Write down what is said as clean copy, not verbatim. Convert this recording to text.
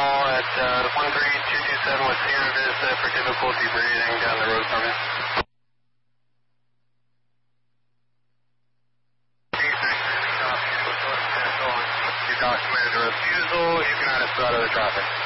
call at 13227 with Sierra Vista for difficulty breathing down the road from you. You documented a refusal. You can add us out of the traffic.